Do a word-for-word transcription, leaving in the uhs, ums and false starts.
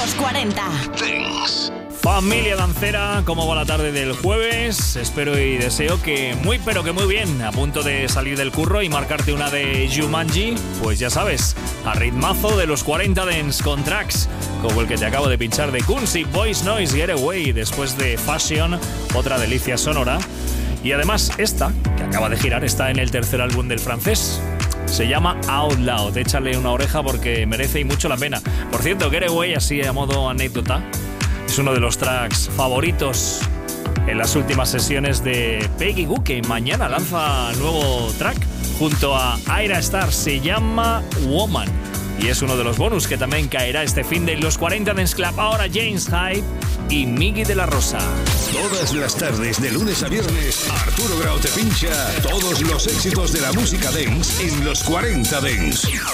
los cuarenta. Dance. Familia dancera, ¿cómo va la tarde del jueves? Espero y deseo que muy pero que muy bien. A punto de salir del curro y marcarte una de Jumanji, pues ya sabes, a ritmazo de los cuarenta Dance con tracks como el que te acabo de pinchar de Kunzi, Voice Noise Getaway, después de Fashion, otra delicia sonora. Y además esta, que acaba de girar, está en el tercer álbum del francés. Se llama Out Loud, échale una oreja porque merece y mucho la pena. Por cierto, Getaway, así a modo anécdota, es uno de los tracks favoritos en las últimas sesiones de Peggy Gou, que mañana lanza nuevo track junto a Ayra Starr, se llama Woman. Y es uno de los bonus que también caerá este fin de los cuarenta Dance Club. Ahora James Hype y Miggy de la Rosa. Todas las tardes, de lunes a viernes, Arturo Grau te pincha todos los éxitos de la música dance en los cuarenta Dance.